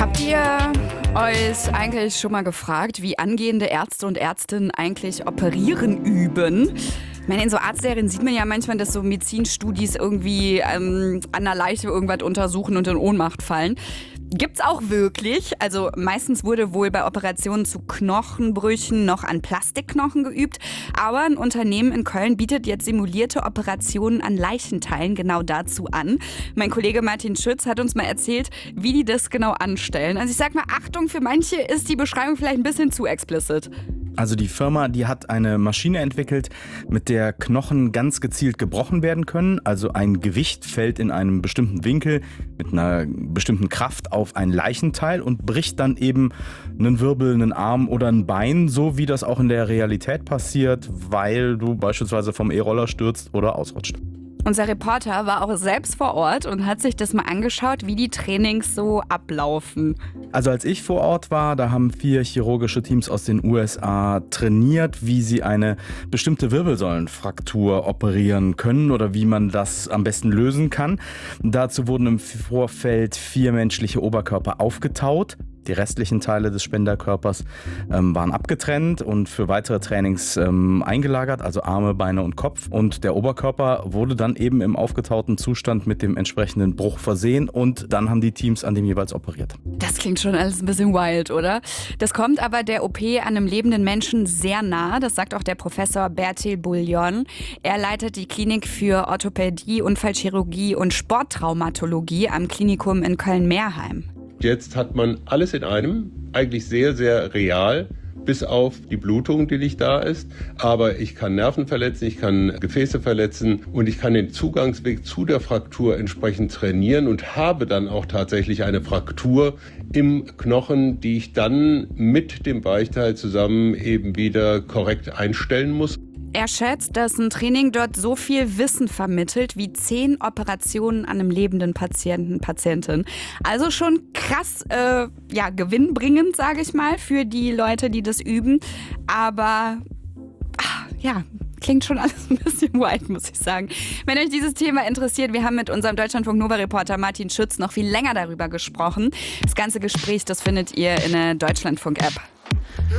Habt ihr euch eigentlich schon mal gefragt, wie angehende Ärzte und Ärztinnen eigentlich operieren üben? Ich meine, in so Arztserien sieht man ja manchmal, dass so Medizinstudis irgendwie an der Leiche irgendwas untersuchen und in Ohnmacht fallen. Gibt's auch wirklich. Also meistens wurde wohl bei Operationen zu Knochenbrüchen noch an Plastikknochen geübt. Aber ein Unternehmen in Köln bietet jetzt simulierte Operationen an Leichenteilen genau dazu an. Mein Kollege Martin Schütz hat uns mal erzählt, wie die das genau anstellen. Also ich sag mal, Achtung, für manche ist die Beschreibung vielleicht ein bisschen zu explicit. Also die Firma, die hat eine Maschine entwickelt, mit der Knochen ganz gezielt gebrochen werden können. Also ein Gewicht fällt in einem bestimmten Winkel mit einer bestimmten Kraft auf ein Leichenteil und bricht dann eben einen Wirbel, einen Arm oder ein Bein, so wie das auch in der Realität passiert, weil du beispielsweise vom E-Roller stürzt oder ausrutscht. Unser Reporter war auch selbst vor Ort und hat sich das mal angeschaut, wie die Trainings so ablaufen. Also als ich vor Ort war, da haben 4 chirurgische Teams aus den USA trainiert, wie sie eine bestimmte Wirbelsäulenfraktur operieren können oder wie man das am besten lösen kann. Dazu wurden im Vorfeld 4 menschliche Oberkörper aufgetaut. Die restlichen Teile des Spenderkörpers waren abgetrennt und für weitere Trainings eingelagert, also Arme, Beine und Kopf. Und der Oberkörper wurde dann eben im aufgetauten Zustand mit dem entsprechenden Bruch versehen und dann haben die Teams an dem jeweils operiert. Das klingt schon alles ein bisschen wild, oder? Das kommt aber der OP an einem lebenden Menschen sehr nah. Das sagt auch der Professor Bertil Bouillon. Er leitet die Klinik für Orthopädie, Unfallchirurgie und Sporttraumatologie am Klinikum in Köln-Meerheim. Jetzt hat man alles in einem, eigentlich sehr, sehr real, bis auf die Blutung, die nicht da ist. Aber ich kann Nerven verletzen, ich kann Gefäße verletzen und ich kann den Zugangsweg zu der Fraktur entsprechend trainieren und habe dann auch tatsächlich eine Fraktur im Knochen, die ich dann mit dem Weichteil zusammen eben wieder korrekt einstellen muss. Er schätzt, dass ein Training dort so viel Wissen vermittelt wie 10 Operationen an einem lebenden Patientin. Also schon krass, gewinnbringend, sage ich mal, für die Leute, die das üben. Aber klingt schon alles ein bisschen wild, muss ich sagen. Wenn euch dieses Thema interessiert, wir haben mit unserem Deutschlandfunk-Nova-Reporter Martin Schütz noch viel länger darüber gesprochen. Das ganze Gespräch, das findet ihr in der Deutschlandfunk-App.